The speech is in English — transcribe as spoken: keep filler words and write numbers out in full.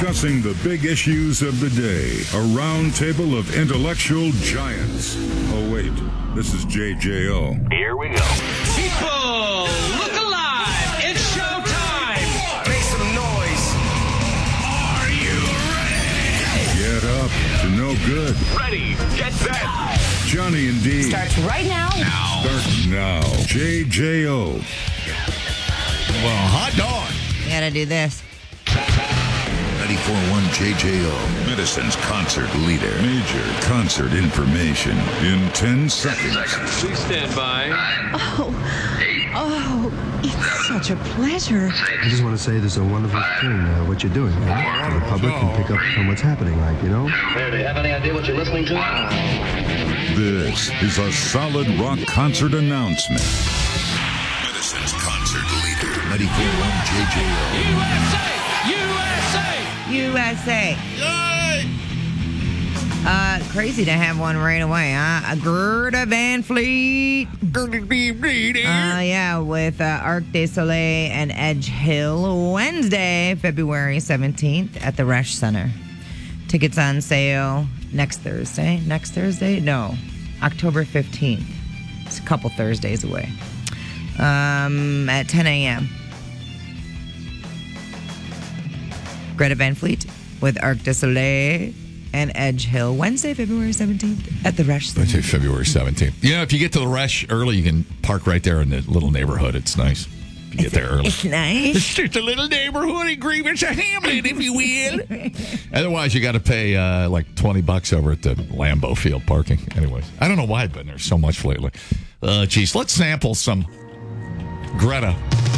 discussing the big issues of the day. A round table of intellectual giants. Oh, wait. This is J J O. Here we go. People, look alive. It's showtime. Make some noise. Are you ready? Get up to no good. Ready, get set. Johnny and D. Starts right now. Now. Start now. J J O. Well, hot dog. You gotta do this. ninety-four point one J J O. Medicine's concert leader. Major concert information in ten seconds. Please stand by. Oh, oh, it's such a pleasure. I just want to say this is a wonderful thing, uh, what you're doing. You know? So the public can pick up on what's happening, like, you know? There, do you have any idea what you're listening to? This is a solid rock concert announcement. Medicine's concert leader. ninety-four point one J J O. U S A! U S A. Uh, crazy to have one right away, huh? Gerda Van Fleet. Gerda Van Fleet. Uh, yeah, with uh, Arc de Soleil and Edge Hill, Wednesday, February seventeenth at the Resch Center. Tickets on sale next Thursday. Next Thursday? No, October fifteenth. It's a couple Thursdays away. Um, at ten a.m. Greta Van Fleet with Arc de Soleil and Edge Hill, Wednesday, February seventeenth at the Resch Center. Wednesday, February seventeenth. You know, if you get to the Resch early, you can park right there in the little neighborhood. It's nice. You get there early. It's nice. It's just a little neighborhood in Greenwich, a hamlet, if you will. Otherwise, you got to pay uh, like twenty bucks over at the Lambeau Field parking. Anyways, I don't know why I've been there so much lately. Uh, geez, let's sample some Greta.